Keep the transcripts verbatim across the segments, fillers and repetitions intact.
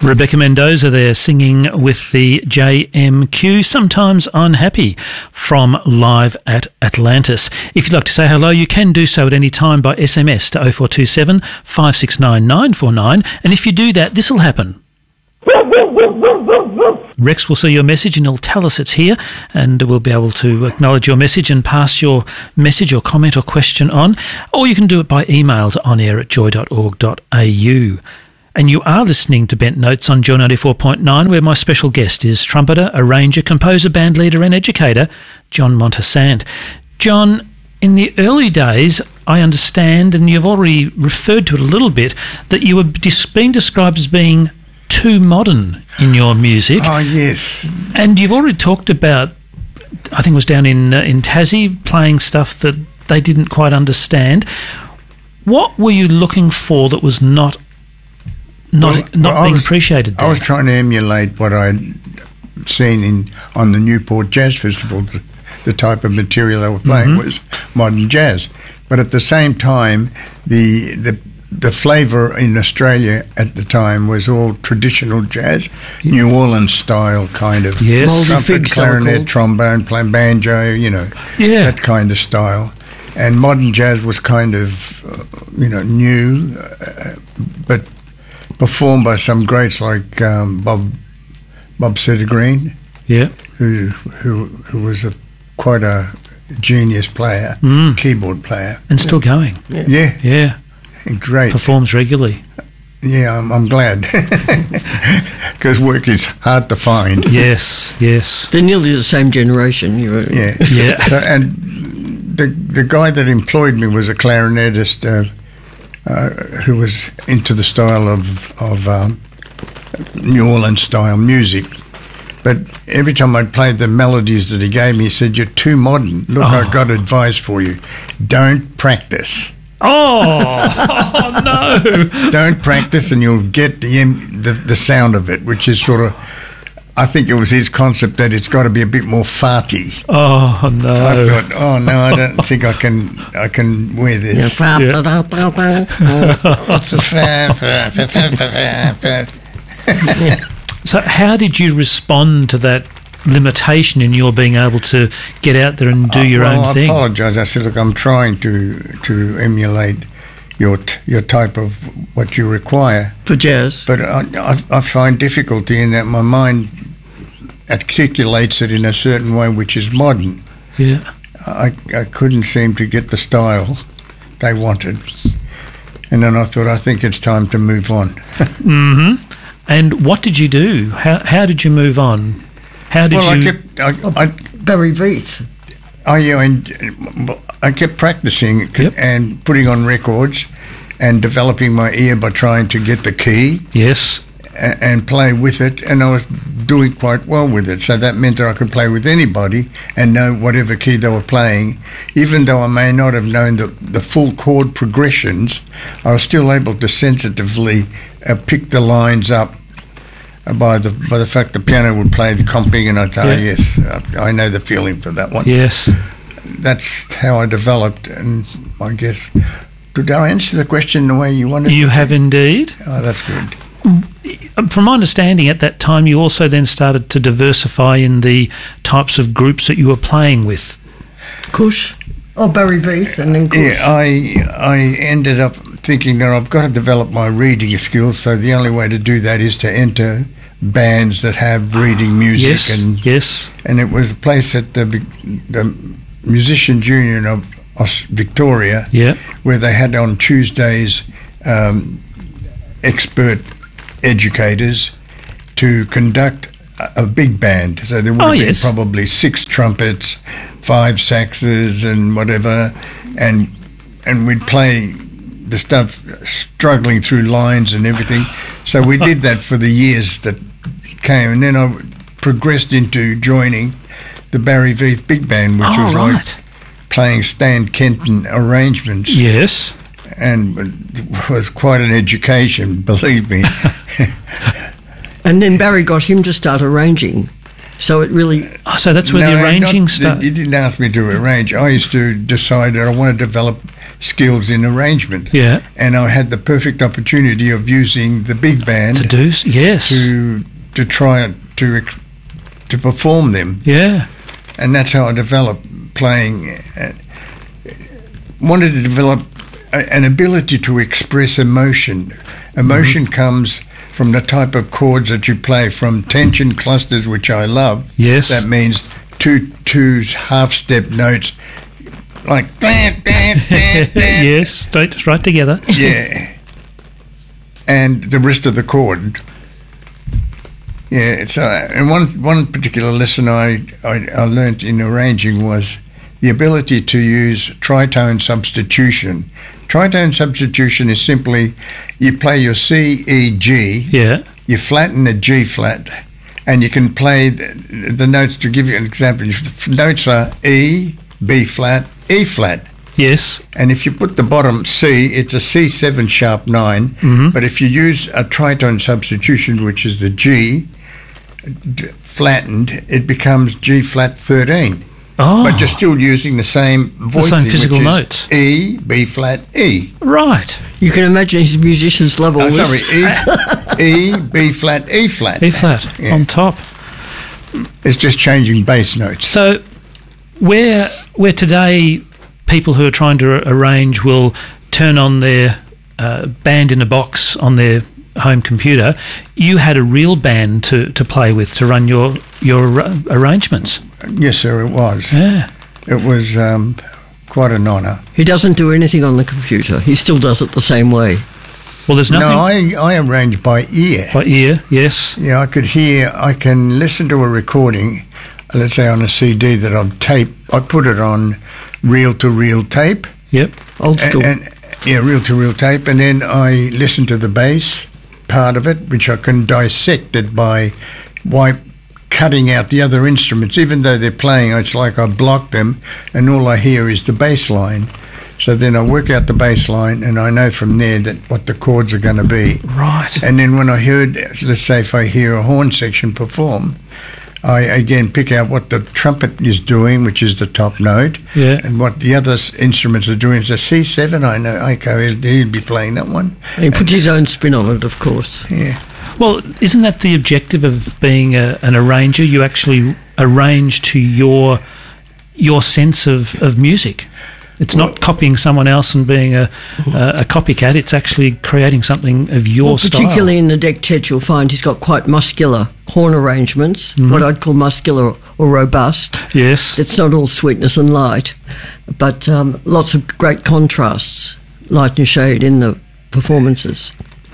Rebecca Mendoza there singing with the J M Q, Sometimes Unhappy, from Live at Atlantis. If you'd like to say hello, you can do so at any time by S M S to oh four two seven, five six nine, nine four nine, and if you do that, this will happen. Rex will see your message and he'll tell us it's here, and we'll be able to acknowledge your message and pass your message or comment or question on, or you can do it by email to onair at joy dot org dot a u. And you are listening to Bent Notes on Joy ninety-four point nine, where my special guest is trumpeter, arranger, composer, bandleader and educator, John Montesant. John, in the early days, I understand, and you've already referred to it a little bit, that you were dis- being described as being too modern in your music. Oh, yes. And you've already talked about, I think it was down in, uh, in Tassie, playing stuff that they didn't quite understand. What were you looking for that was not Not well, not well, being was, appreciated there? I was trying to emulate what I'd seen in on the Newport Jazz Festival. The, the type of material they were playing mm-hmm. was modern jazz, but at the same time, the the the flavour in Australia at the time was all traditional jazz, yeah. New Orleans style kind of yes. trumpet, clarinet, trombone, play banjo, you know, yeah. that kind of style. And modern jazz was kind of uh, you know new, uh, but performed by some greats like um, Bob Bob Settergreen, yeah, who who who was a quite a genius player, mm. keyboard player, and still going. Yeah, yeah, yeah. Great. Performs regularly. Yeah, I'm, I'm glad because work is hard to find. Yes, yes. They're nearly the same generation. You were. Yeah, yeah. So, and the the guy that employed me was a clarinetist. Uh, Uh, who was into the style of of um, New Orleans style music, but every time I'd play the melodies that he gave me, he said, "You're too modern. Look, oh. I've got advice for you. Don't practice. Oh, oh no! Don't practice, and you'll get the, the the sound of it, which is sort of." I think it was his concept that it's got to be a bit more farty. Oh no! I thought, oh no, I don't think I can. I can wear this. Yeah. So, how did you respond to that limitation in your being able to get out there and do uh, your well, own I thing? I apologise. I said, look, I'm trying to to emulate your t- your type of what you require for jazz, but I, I, I find difficulty in that my mind articulates it in a certain way which is modern. Yeah, I I couldn't seem to get the style they wanted, and then I thought, I think it's time to move on. mm-hmm. And what did you do? How how did you move on? How did well, you? I kept I, oh, I, Barry Veith. I, you know, and I kept practicing yep. and putting on records and developing my ear by trying to get the key. Yes. And, and play with it, and I was doing quite well with it. So that meant that I could play with anybody and know whatever key they were playing. Even though I may not have known the, the full chord progressions, I was still able to sensitively uh, pick the lines up by the by the fact the piano would play the comping, and I'd say, yeah. oh, yes, I, I know the feeling for that one. Yes. That's how I developed, and I guess, did I answer the question the way you wanted? You have indeed. Oh, that's good. From my understanding, at that time, you also then started to diversify in the types of groups that you were playing with. Kush? Oh, Barry Veith and then Kush. Yeah, I, I ended up thinking that I've got to develop my reading skills, so the only way to do that is to enter bands that have reading music. Yes, and, yes. And it was a place at the, the Musicians Union of Victoria, yeah. where they had on Tuesdays um, expert educators to conduct a, a big band. So there would oh, have been yes. probably six trumpets, five saxes and whatever, and and we'd play the stuff struggling through lines and everything. So we did that for the years that came, and then I progressed into joining the Barry Veith Big Band, which oh, was right. like playing Stan Kenton arrangements. Yes. And it was quite an education, believe me. And then Barry got him to start arranging So it really... Oh, so that's where No, the arranging not- started. You didn't ask me to arrange. I used to decide that I want to develop skills in arrangement. Yeah. And I had the perfect opportunity of using the big band To do, s- yes. to to try to ex- to perform them, Yeah. and that's how I developed playing. Uh, wanted to develop a, an ability to express emotion. Emotion Mm-hmm. comes from the type of chords that you play, from tension clusters, which I love. Yes. That means two two half step notes, like Yes, straight, straight together. yeah, and the rest of the chord. Yeah, so and one one particular lesson I, I I learnt in arranging was the ability to use tritone substitution. Tritone substitution is simply you play your C, E, G, Yeah. you flatten the G flat, and you can play the, the notes. To give you an example, the notes are E, B flat, E flat. Yes. And if you put the bottom C, it's a C seven sharp nine. Mm-hmm. But if you use a tritone substitution, which is the G d- flattened, it becomes G flat thirteen. Oh, But you're still using the same voicing, same physical which is notes. E, B flat, E. right. You can imagine his musicians love all Oh, this. sorry, E, E, B flat, E flat. E flat Yeah. on top. It's just changing bass notes. So, where where today people who are trying to ar- arrange will turn on their uh, band in a box on their home computer, you had a real band to, to play with to run your your uh, arrangements. Yes, sir, it was. Yeah. It was um, quite an honour. He doesn't do anything on the computer. He still does it the same way. Well, there's nothing No, I, I arrange by ear. by ear. Yes. Yeah, I could hear, I can listen to a recording, let's say on a C D that I've taped. I put it on reel-to-reel tape. Yep. Old And, school. and yeah, reel-to-reel tape. And then I listen to the bass part of it, which I can dissect it by, by cutting out the other instruments. Even though they're playing, it's like I block them and all I hear is the bass line. So then I work out the bass line and I know from there that what the chords are going to be. Right. And then when I heard, let's say if I hear a horn section perform, I again pick out what the trumpet is doing, which is the top note, Yeah. and what the other s- instruments are doing. So C seven, I know, okay, he'll, he'll be playing that one. And he puts his own spin on it, of course. Yeah. Well, isn't that the objective of being a, an arranger? You actually arrange to your your sense of, of music. It's not copying someone else and being a, a, a copycat. It's actually creating something of your Well, style. particularly in the dectet, you'll find he's got quite muscular horn arrangements, Mm-hmm. what I'd call muscular or robust. Yes. It's not all sweetness and light, but um, lots of great contrasts, light and shade in the performances.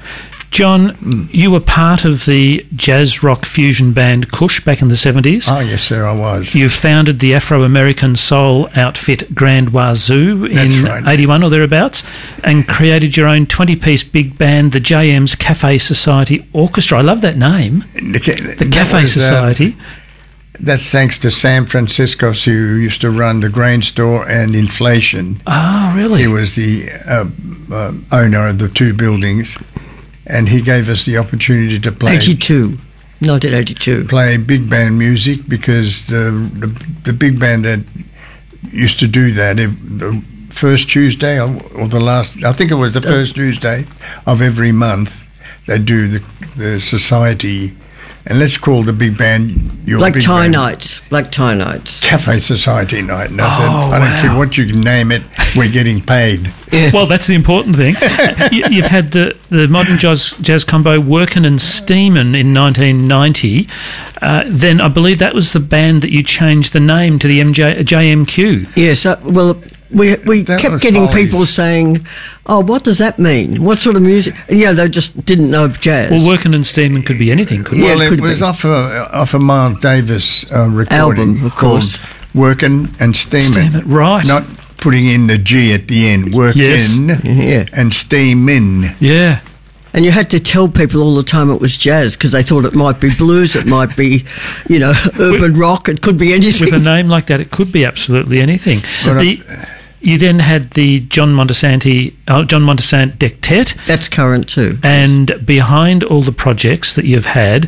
John, you were part of the jazz rock fusion band Kush back in the seventies. Oh, yes, sir, I was. You founded the Afro-American soul outfit Grand Wazoo That's in right. eighty-one or thereabouts and created your own twenty-piece big band, the J M's Cafe Society Orchestra. I love that name, The, ca- the that Cafe was, uh, Society. that's thanks to Sam Franciscos, who used to run the grain store and Inflation. Oh, really? He was the uh, uh, owner of the two buildings, and he gave us the opportunity to play eighty-two, nineteen eighty-two. play big band music, because the the, the big band that used to do that ev- the first Tuesday or, or the last, I think it was the first Tuesday of every month, they do the the society, and let's call the big band your Black big tie band. nights, black tie nights. Cafe Society night. No, Oh, I don't wow. care what you name it, we're getting paid. Well, that's the important thing. you, you've had the, the modern jazz, jazz combo Workin' and Steamin' in nineteen ninety. Uh, then I believe that was the band that you changed the name to the M J, J M Q. Yes, uh, well, we we That kept was getting Polly's. people saying, "Oh, what does that mean? What sort of music?" And, yeah, they just didn't know of jazz. Well, Workin' and Steamin' could be anything, couldn't Yeah, it? Well, it it could was be. off a off a Miles Davis uh, recording Album, of called course. "Workin' and Steamin'." Steamin', right. Not putting in the G at the end. Workin' Yes. Yeah. and steamin'. Yeah. And you had to tell people all the time it was jazz because they thought it might be blues, it might be, you know, urban rock, it could be anything. With a name like that, it could be absolutely anything. So But, uh, the, you then had the John Montesanti, uh, John Montesant Dectet, That's current too. and behind all the projects that you've had,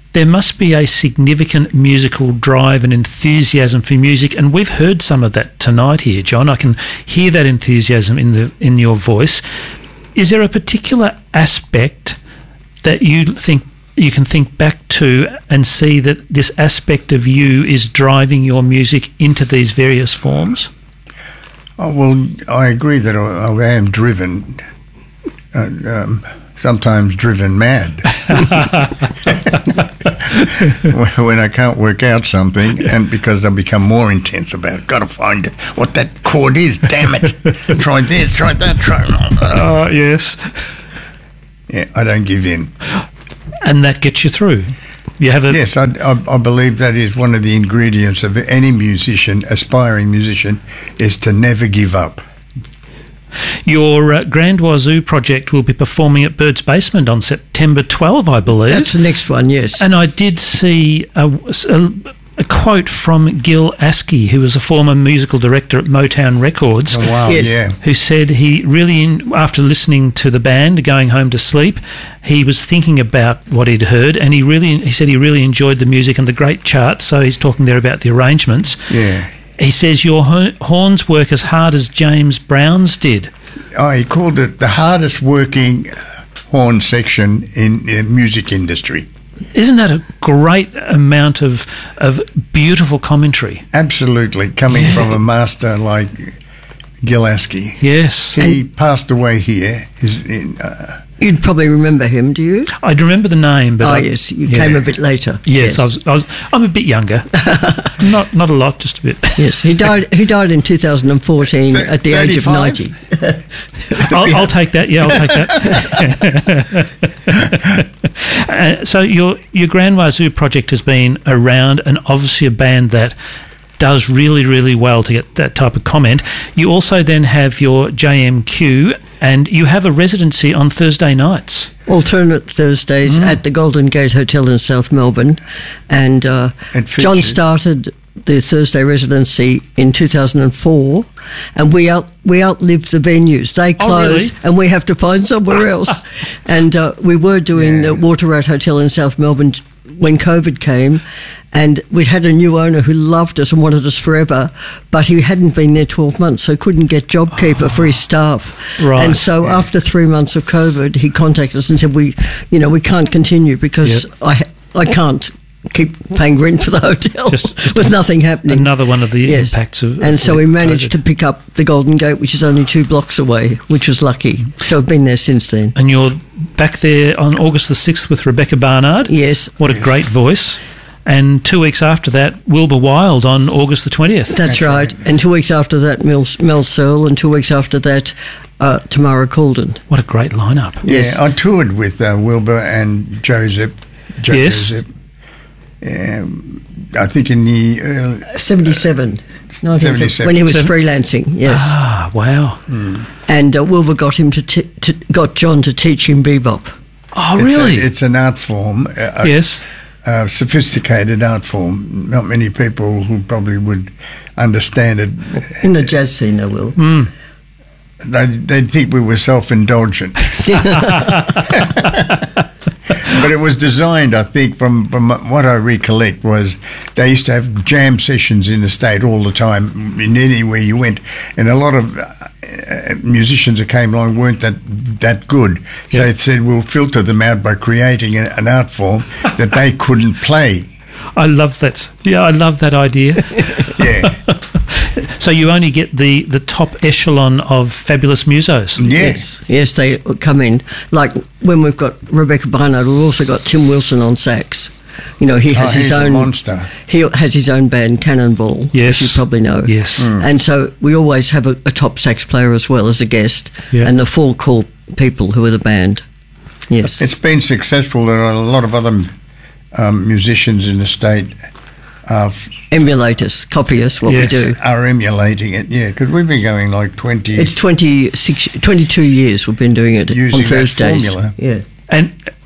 there must be a significant musical drive and enthusiasm for music, and we've heard some of that tonight here, John. I can hear that enthusiasm in the in your voice. Is there a particular aspect that you think you can think back to and see that this aspect of you is driving your music into these various forms? Oh, well, I agree that I, I am driven, uh, um, sometimes driven mad. When I can't work out something, and because I become more intense about it, got to find what that chord is, damn it. Try this, try that, try... Oh, yes. Yeah, I don't give in. And that gets you through. You have a yes, I, I, I believe that is one of the ingredients of any musician, aspiring musician, is to never give up. Your uh, Grand Wazoo project will be performing at Bird's Basement on September twelfth, I believe. That's the next one, yes. And I did see a, a, a quote from Gil Askey, who was a former musical director at Motown Records. Oh, wow, Yes. yeah. Who said he really, in, after listening to the band, going home to sleep, he was thinking about what he'd heard, and he really, he said he really enjoyed the music and the great charts. So he's talking there about the arrangements. Yeah. He says your ho- horns work as hard as James Brown's did. Oh, he called it the hardest working horn section in the music industry. Isn't that a great amount of of beautiful commentary? Absolutely, coming Yeah. from a master like Gil Askey. Yes. He passed away here. He's in, uh, You'd probably remember him, do you? I remember the name, but oh, I, yes, you yeah. came a bit later. Yes, I was, I was. I'm a bit younger, not not a lot, just a bit. Yes, he died. He died in two thousand fourteen Th- at the age of thirty-five? ninety. I'll, I'll take that. Yeah, I'll take that. uh, so your your Grand Wazoo project has been around, and obviously a band that does really, really well to get that type of comment. You also then have your J M Q, and you have a residency on Thursday nights. Alternate Thursdays Mm. at the Golden Gate Hotel in South Melbourne, and uh, It John featured- started the Thursday residency in two thousand four, and we out we outlived the venues. They Oh, closed, really? and we have to find somewhere else. And uh, we were doing Yeah. the Water Rat Hotel in South Melbourne when COVID came, and we'd had a new owner who loved us and wanted us forever, but he hadn't been there twelve months, so couldn't get JobKeeper for his staff. Right, And so yeah. after three months of COVID, he contacted us and said, "We, you know, we can't continue because Yep. I, I can't keep paying rent for the hotel Just- just with a- nothing happening." Another one of the Yes. impacts of. And of so we managed COVID. to pick up the Golden Gate, which is only two blocks away, which was lucky. So I've been there since then. And you're back there on August the sixth with Rebecca Barnard. Yes, What a Yes. great voice. And two weeks after that, Wilbur Wilde on August the twentieth. that's, That's right. right. And two weeks after that, Mel, Mel Searle, and two weeks after that, uh, Tamara Calden. What a great lineup. Yes. Yeah, I toured with uh, Wilbur and Joseph. Joe Yes. Joseph. Um, I think in the early, seventy-seven. nineteen seventy-seven. When he was Seven- freelancing, yes. Ah, wow. And uh, Wilbur got him to, t- to got John to teach him bebop. Oh, it's really? A, it's an art form. A, yes. a sophisticated art form. Not many people who probably would understand it. In the jazz scene, they will. They, they'd think we were self-indulgent. But it was designed, I think, from, from what I recollect, was they used to have jam sessions in the state all the time, in anywhere you went, and a lot of uh, musicians that came along weren't that that good. So Yeah. they said, we'll filter them out by creating a, an art form that they couldn't play. I love that. Yeah, I love that idea. Yeah. So you only get the, the top echelon of fabulous musos. Yes. Yes, they come in. Like when we've got Rebecca Barnard, we've also got Tim Wilson on sax. You know, he has Oh, his he's a own monster. He has his own band, Cannonball, Yes. which you probably know. Yes. And so we always have a, a top sax player as well as a guest, Yeah. and the four core people who are the band. Yes. It's been successful. There are a lot of other um, musicians in the state uh, Emulate us, copy us, what Yes. we do. are emulating it, yeah, because we've been going like twenty. It's twenty-six, twenty-two years we've been doing it Using on that Thursdays. formula. Yeah. And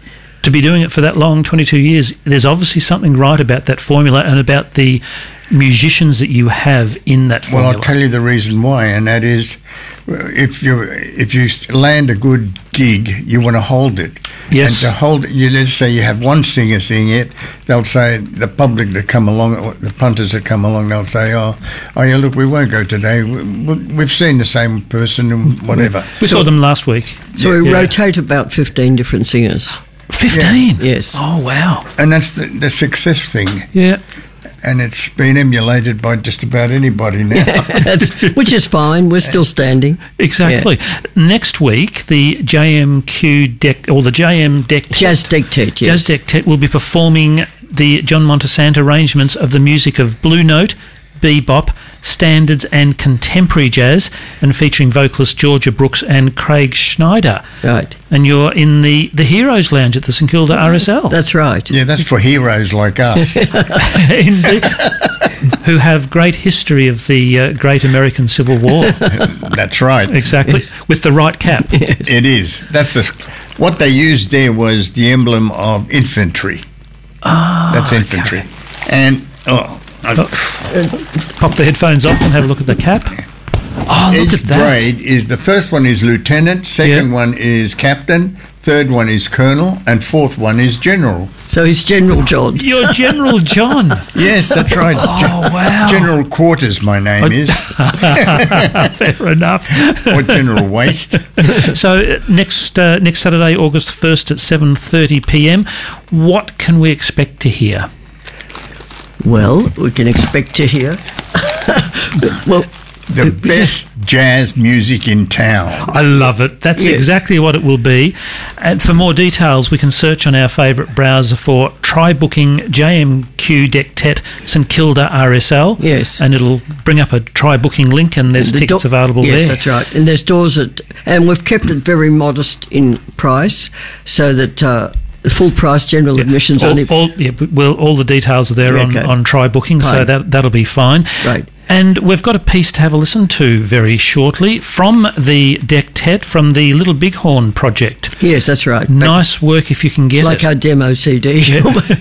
to be doing it for that long, twenty-two years, there's obviously something right about that formula and about the musicians that you have in that formula. Well, I'll tell you the reason why, and that is, if you if you land a good gig, you want to hold it. Yes. And to hold it, you let's say you have one singer sing it, they'll say, the public that come along, or the punters that come along, they'll say, oh, oh yeah, look, we won't go today. We, we've seen the same person and whatever. We saw them last week. So we Yeah. rotate about fifteen different singers. fifteen? Yes. Oh, wow. And that's the, the success thing. Yeah. And it's been emulated by just about anybody now. That's, which is fine. We're still standing. Exactly. Next week, the J M Q Deck, or the J M Deck Jazz Dectet, yes. Jazz Dectet will be performing the John Montesant arrangements of the music of Blue Note, bebop, standards and contemporary jazz, and featuring vocalist Georgia Brooks and Craig Schneider. Right. And you're in the, the Heroes Lounge at the St Kilda R S L. That's right. Yeah, that's for heroes like us. Indeed. Who have great history of the uh, Great American Civil War. That's right. Exactly. With the right cap. It is. That's the what they used there was the emblem of infantry. Ah, That's infantry. okay. And oh, I, Pop the headphones off and have a look at the cap. Oh, look each at that. grade is the first one is lieutenant, second Yeah. one is captain, third one is colonel, and fourth one is general. So he's General John. You're General John. Yes, that's right. Oh, wow. General Quarters, my name is, Fair enough. or General Waste. So uh, next uh, next Saturday, August first at seven thirty p m, what can we expect to hear? Well, we can expect to hear. well, The best jazz music in town. I love it. That's Yes. exactly what it will be. And for more details, we can search on our favourite browser for Try Booking J M Q Dectet St Kilda R S L. Yes. And it'll bring up a Try Booking link, and there's the tickets do- available yes, there. that's right. And there's doors at, and we've kept it very modest in price, so that uh, the full price general admissions all, only. all, yeah, well, all the details are there Yeah, on, okay. on Try Booking, so Fine. that, that'll be fine. Right. And we've got a piece to have a listen to very shortly from the Dectet, from the Little Bighorn project. Yes, that's right. Nice work if you can get It's like it. our demo C D.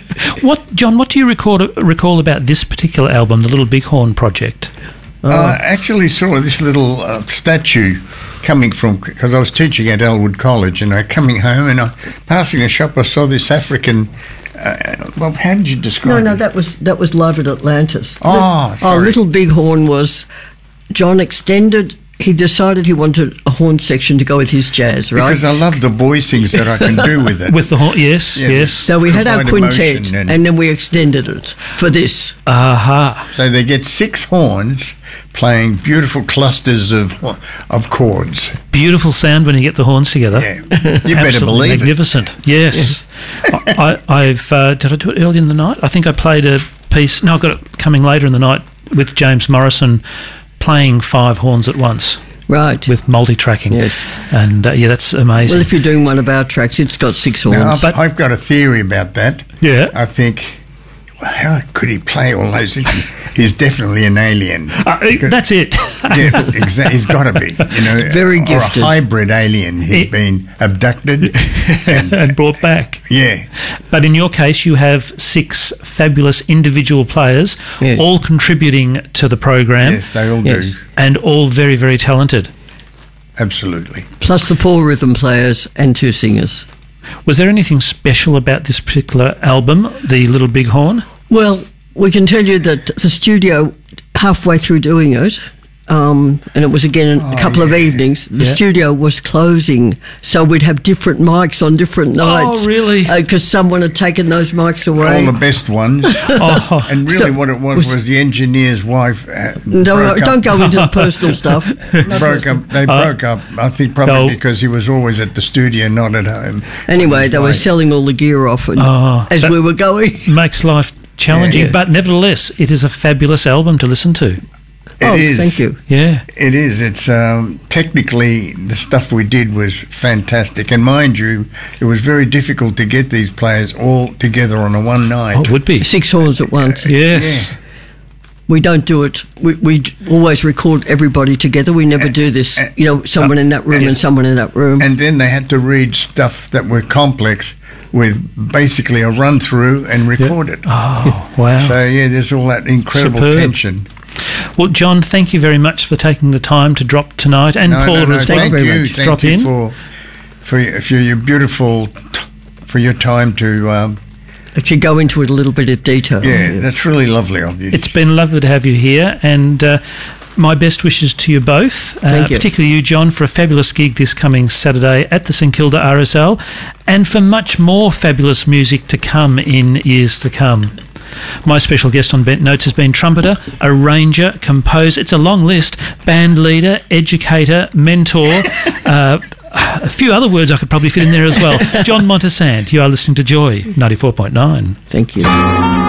What, John, what do you record, recall about this particular album, the Little Bighorn project? Oh. I actually saw this little uh, statue coming from, because I was teaching at Elwood College, and I coming home and I passing a shop, I saw this African. Uh, well, how did you describe No, it? no, that was that was live at Atlantis. Oh, oh, sorry. Little Bighorn was John extended. He decided he wanted a horn section to go with his jazz, right? Because I love the voicings that I can do with it. With the horn, yes, Yes. yes. so we had our provide quintet, emotion and, and- then we extended it for this. Aha. So they get six horns playing beautiful clusters of of chords. Beautiful sound when you get the horns together. Yeah, you better Absolutely believe magnificent. Yes. I, I, I've uh, did I do it early in the night? I think I played a piece. No, I've got it coming later in the night with James Morrison playing five horns at once Right. with multi-tracking. Yes. And uh, yeah, that's amazing. Well, if you're doing one of our tracks, it's got six horns. it. Now, I've, But- I've got a theory about that. yeah. I think, well, how could he play all those instruments? He's definitely an alien. Uh, that's it. Yeah, exactly. He's got to be. You know, Very or gifted. a hybrid alien. He's It- been abducted. and, and brought back. yeah, But in your case, you have six fabulous individual players, Yeah. all contributing to the program, yes, they all Yes. do. and all very, very talented. Absolutely. Plus the four rhythm players and two singers. Was there anything special about this particular album, The Little Bighorn? Well, we can tell you that the studio, halfway through doing it, um, and it was again a couple of evenings, the Yeah. studio was closing, so we'd have different mics on different nights. Oh, really? Because someone had taken those mics away. All the best ones. Oh, And really, So, what it was was- was the engineer's wife. Uh, No, broke don't up, go into the personal stuff. broke up. They Uh, broke up. I think probably no. because he was always at the studio, not at home. Anyway, they were Right. selling all the gear off and, Oh, as that- we were going. makes life challenging, Yeah. but nevertheless, it is a fabulous album to listen to. It oh, is. thank you. Yeah. It is. It's um, technically the stuff we did was fantastic, and mind you, it was very difficult to get these players all together on a one night. Oh, it would be. Six horns at once. Yes. We don't do it. We, we d- always record everybody together. We never do this, you know, someone in that room and someone in that room. And then they had to read stuff that were complex with basically a run through and record it. Oh, wow. So, yeah, there's all that incredible Superb. tension. Well, John, thank you very much for taking the time to drop tonight, and No, Paula no, no, as well. thank very you. much. Thank Drop you in. for, for, your, for your beautiful, t- for your time to, um, Actually, go into it a little bit of detail. yeah, Yes. that's really lovely of you. It's been lovely to have you here, and uh, my best wishes to you both, uh, Thank you. particularly you, John, for a fabulous gig this coming Saturday at the St Kilda R S L, and for much more fabulous music to come in years to come. My special guest on Bent Notes has been trumpeter, arranger, composer, it's a long list, band leader, educator, mentor, uh, a few other words I could probably fit in there as well. John Montesant, you are listening to Joy ninety-four point nine. Thank you.